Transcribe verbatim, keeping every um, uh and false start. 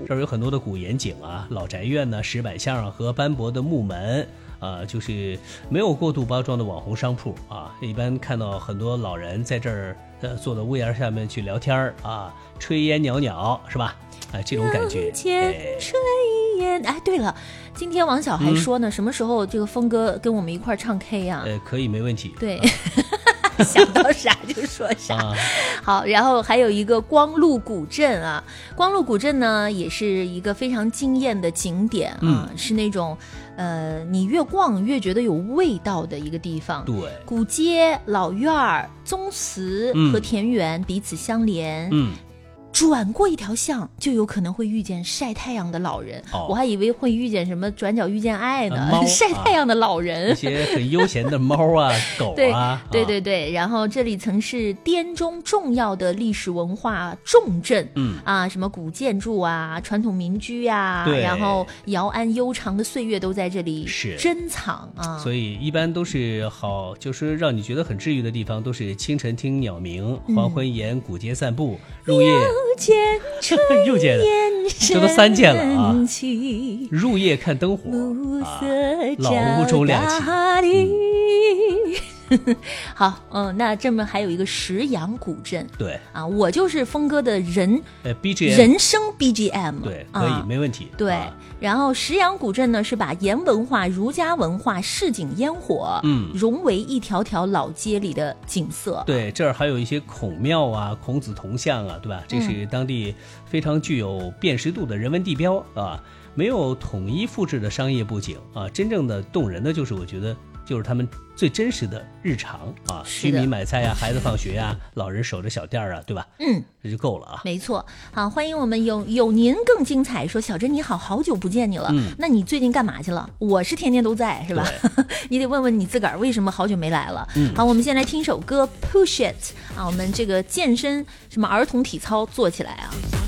这儿有很多的古岩井啊、老宅院呢、石板巷和斑驳的木门。啊、呃，就是没有过度包装的网红商铺啊，一般看到很多老人在这儿呃坐在屋檐下面去聊天啊，炊烟袅袅，是吧？哎、呃，这种感觉。 前炊烟，哎，对了，今天王小还说呢，嗯、什么时候这个峰哥跟我们一块唱 K 啊？ 呃，可以，没问题。 对。 啊想到啥就说啥、啊、好，然后还有一个光禄古镇啊，光禄古镇呢也是一个非常惊艳的景点啊、嗯、是那种呃你越逛越觉得有味道的一个地方。 对， 古街、老院、宗祠和田园彼此相连。嗯，转过一条巷就有可能会遇见晒太阳的老人、哦、我还以为会遇见什么转角遇见爱呢、呃、晒太阳的老人、 啊、一些很悠闲的猫啊狗啊对对对对、啊、然后这里曾是滇中重要的历史文化重镇。嗯啊，什么古建筑啊、传统民居啊，对，然后遥安悠长的岁月都在这里珍藏啊。 所以一般都是好，就是让你觉得很治愈的地方，都是清晨听鸟鸣，黄昏沿古街散步，入夜又见了，这都三件了啊！入夜看灯火啊，老屋中亮起。 嗯、好，嗯，那这么还有一个石阳古镇， 对啊， 我就是峰哥的人呃 B G M 人生 B G M， 对，可以、啊、没问题。 对、 啊， 然后石阳古镇呢是把盐文化、儒家文化、市井烟火，嗯，融为一条条老街里的景色。 对，这儿还有一些孔庙啊、孔子铜像啊，对吧？这是当地非常具有辨识度的人文地标啊，没有统一复制的商业布景啊，真正的动人的就是我觉得。就是他们最真实的日常啊，居民买菜呀、啊，孩子放学呀、啊，老人守着小店啊，对吧？嗯，这就够了啊。 没错，好，欢迎我们有有您更精彩。说小珍你好，好久不见你了，嗯，那你最近干嘛去了？我是天天都在，是吧？你得问问你自个儿为什么好久没来了。嗯，好，我们先来听首歌 Push It 啊，我们这个健身什么儿童体操做起来啊。